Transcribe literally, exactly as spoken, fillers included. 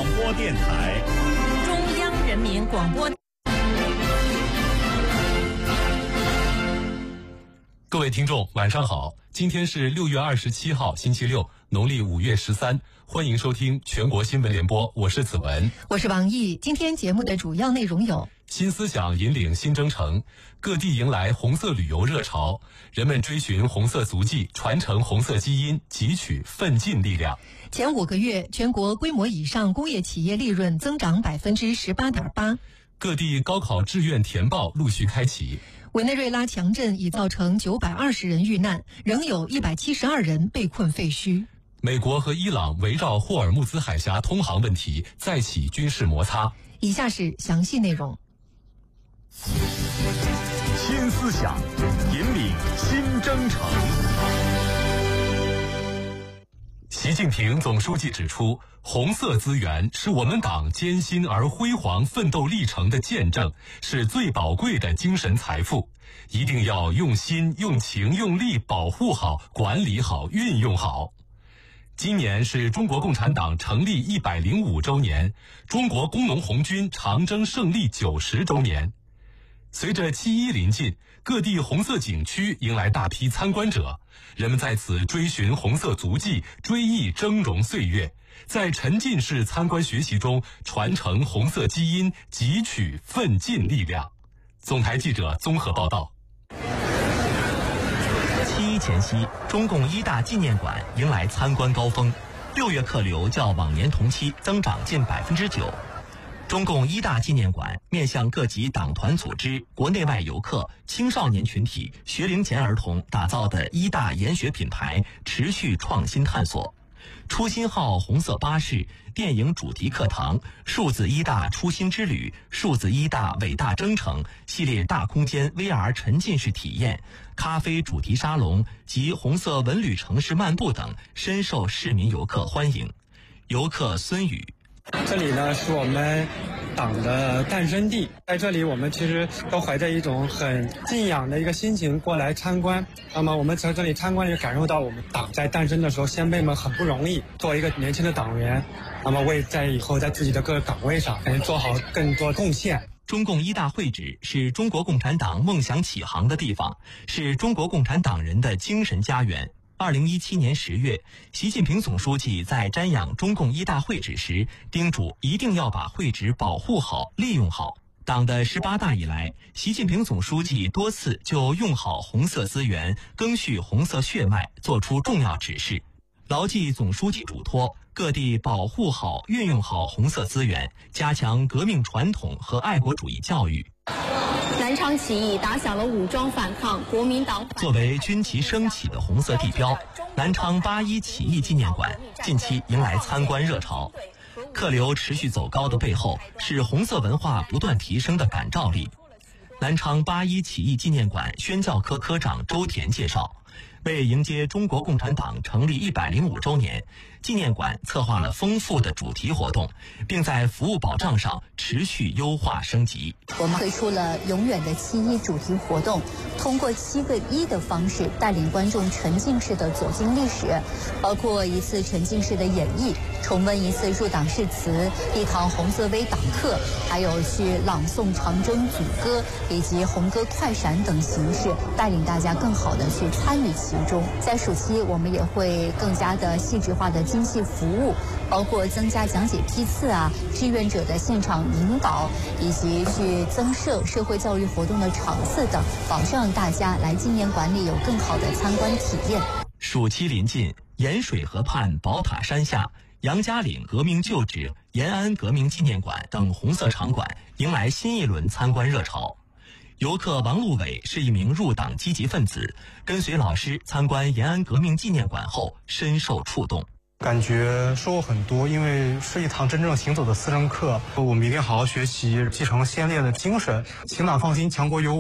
广播电台， 中央人民广播。 各位听众，晚上好！今天是六月二十七号，星期六，农历五月十三。欢迎收听全国新闻联播，我是子文， 我是王毅。今天节目的主要内容有： 新思想引领新征程，各地迎来红色旅游热潮，人们追寻红色足迹，传承红色基因，汲取奋进力量。 前五个月，全国规模以上工业企业利润增长百分之十八点八。 各地高考志愿填报陆续开启。 委内瑞拉强震已造成九百二十人遇难，仍有一百七十二人被困废墟。 美国和伊朗围绕霍尔木兹海峡通航问题再起军事摩擦。 以下是详细内容。 新思想引领新征程。 习近平总书记指出，红色资源是我们党艰辛而辉煌奋斗历程的见证，是最宝贵的精神财富，一定要用心、用情、用力保护好、管理好、运用好。今年是中国共产党成立一百零五周年，中国工农红军长征胜利九十周年。随着七一临近，各地红色景区迎来大批参观者，人们在此追寻红色足迹，追忆峥嵘岁月，在沉浸式参观学习中传承红色基因，汲取奋进力量。总台记者综合报道。 七一前夕，中共一大纪念馆迎来参观高峰，六月客流较往年同期增长近百分之九。中共一大纪念馆面向各级党团组织、国内外游客、青少年群体、学龄前儿童打造的一大研学品牌持续创新探索。初心号红色巴士、电影主题课堂、数字一大初心之旅、数字一大伟大征程系列大空间 V R 沉浸式体验、咖啡主题沙龙及红色文旅城市漫步等深受市民游客欢迎。游客孙宇： 这里呢是我们党的诞生地，在这里我们其实都怀着一种很敬仰的一个心情过来参观。那么我们在这里参观也感受到我们党在诞生的时候，先辈们很不容易，作为一个年轻的党员，那么为在以后在自己的各个岗位上能做好更多贡献。 中共一大会址是中国共产党梦想起航的地方，是中国共产党人的精神家园。二零一七年十月，习近平总书记在瞻仰中共一大会址时，叮嘱一定要把会址保护好、利用好。党的十八大以来，习近平总书记多次就用好红色资源、赓续红色血脉作出重要指示，牢记总书记嘱托，各地保护好、运用好红色资源，加强革命传统和爱国主义教育。 南昌起义打响了武装反抗，国民党作为军旗升起的红色地标，南昌八一起义纪念馆近期迎来参观热潮。客流持续走高的背后，是红色文化不断提升的感召力。南昌八一起义纪念馆宣教科科长周田介绍，为迎接中国共产党成立一百零五周年，纪念馆策划了丰富的主题活动，并在服务保障上持续优化升级。 我们推出了永远的七一主题活动，通过七个一的方式带领观众沉浸式的走进历史，包括一次沉浸式的演绎，重温一次入党誓词，一堂红色微党课，还有去朗诵长征组歌以及红歌快闪等形式，带领大家更好的去参与其中。在暑期，我们也会更加的细致化的精细服务，包括增加讲解批次啊，志愿者的现场引导，以及去增设社会教育活动的场次等，保障大家来纪念馆里有更好的参观体验。 暑期临近，盐水河畔宝塔山下、杨家岭革命旧址、延安革命纪念馆等红色场馆迎来新一轮参观热潮。游客王路伟是一名入党积极分子，跟随老师参观延安革命纪念馆后深受触动。 感觉收获很多，因为是一堂真正行走的思政课，我们一定好好学习，继承先烈的精神，请党创新，强国有我。